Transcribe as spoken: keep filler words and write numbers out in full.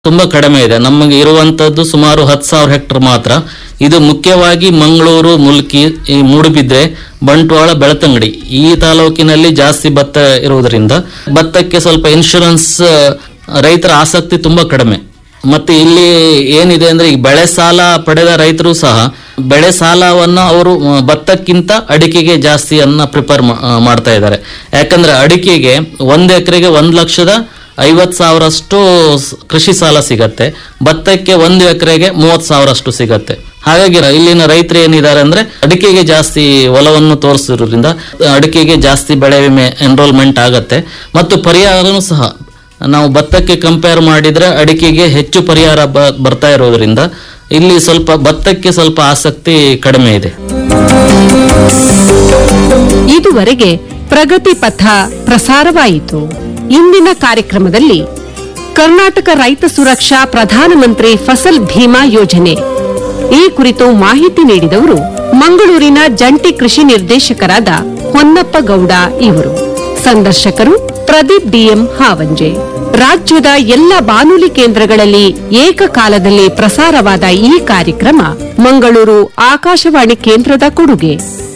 ತುಂಬಾ ಕಡಿಮೆ ಇದೆ. ನಮಗೆ ಇರುವಂತದ್ದು ಸುಮಾರು ಹತ್ತು ಸಾವಿರ ಹೆಕ್ಟರ್ ಮಾತ್ರ. ಇದು ಮುಖ್ಯವಾಗಿ ಮಂಗಳೂರು, ಮುಲ್ಕಿ, ಈ ಮೂಡುಬಿದ್ರೆ, ಬಂಟ್ವಾಳ, ಬೆಳ್ತಂಗಡಿ ಈ ತಾಲೂಕಿನಲ್ಲಿ ಜಾಸ್ತಿ ಭತ್ತ ಇರುವುದರಿಂದ ಭತ್ತಕ್ಕೆ ಸ್ವಲ್ಪ ಇನ್ಶೂರೆನ್ಸ್ ರೈತರ ಆಸಕ್ತಿ ತುಂಬಾ ಕಡಿಮೆ. ಮತ್ತೆ ಇಲ್ಲಿ ಏನಿದೆ ಅಂದ್ರೆ ಈ ಬೆಳೆ ಸಾಲ ಪಡೆದ ರೈತರು ಸಹ ಬೆಳೆ ಸಾಲವನ್ನ ಅವರು ಭತ್ತಕ್ಕಿಂತ ಅಡಿಕೆಗೆ ಜಾಸ್ತಿಯನ್ನ ಪ್ರಿಪೇರ್ ಮಾಡ್ತಾ ಇದ್ದಾರೆ. ಯಾಕಂದ್ರೆ ಅಡಿಕೆಗೆ ಒಂದ್ ಎಕರೆಗೆ ಒಂದ್ ಲಕ್ಷದ ಐವತ್ ಸಾವಿರಷ್ಟು ಕೃಷಿ ಸಾಲ ಸಿಗತ್ತೆ, ಭತ್ತಕ್ಕೆ ಒಂದು ಎಕರೆಗೆ ಮೂವತ್ ಸಾವಿರಷ್ಟು ಸಿಗತ್ತೆ. ಹಾಗಾಗಿ ಇಲ್ಲಿನ ರೈತರು ಏನಿದ್ದಾರೆ ಅಂದ್ರೆ ಅಡಿಕೆಗೆ ಜಾಸ್ತಿ ಒಲವನ್ನು ತೋರಿಸಿರೋದ್ರಿಂದ ಅಡಿಕೆಗೆ ಜಾಸ್ತಿ ಬೆಳೆ ವಿಮೆ ಎನ್ರೋಲ್ಮೆಂಟ್ ಆಗತ್ತೆ. ಮತ್ತು ಪರಿಹಾರನೂ ಸಹ ನಾವು ಭತ್ತಕ್ಕೆ ಕಂಪೇರ್ ಮಾಡಿದ್ರೆ ಅಡಿಕೆಗೆ ಹೆಚ್ಚು ಪರಿಹಾರ ಬರ್ತಾ ಇರೋದ್ರಿಂದ ಇಲ್ಲಿ ಸ್ವಲ್ಪ ಭತ್ತಕ್ಕೆ ಸ್ವಲ್ಪ ಆಸಕ್ತಿ ಕಡಿಮೆ ಇದೆ. ಇದುವರೆಗೆ ಪ್ರಗತಿ ಪಥ ಪ್ರಸಾರವಾಯಿತು. ಇಂದಿನ ಕಾರ್ಯಕ್ರಮದಲ್ಲಿ ಕರ್ನಾಟಕ ರೈತ ಸುರಕ್ಷಾ ಪ್ರಧಾನಮಂತ್ರಿ ಫಸಲ್ ಭೀಮಾ ಯೋಜನೆ ಈ ಕುರಿತು ಮಾಹಿತಿ ನೀಡಿದವರು ಮಂಗಳೂರಿನ ಜಂಟಿ ಕೃಷಿ ನಿರ್ದೇಶಕರಾದ ಹೊನ್ನಪ್ಪ ಗೌಡ ಇವರು. ಸಂದರ್ಶಕರು ಪ್ರದೀಪ್ ಡಿಎಂ ಹಾವಂಜೆ. ರಾಜ್ಯದ ಎಲ್ಲ ಬಾನುಲಿ ಕೇಂದ್ರಗಳಲ್ಲಿ ಏಕಕಾಲದಲ್ಲಿ ಪ್ರಸಾರವಾದ ಈ ಕಾರ್ಯಕ್ರಮ ಮಂಗಳೂರು ಆಕಾಶವಾಣಿ ಕೇಂದ್ರದ ಕೊಡುಗೆ.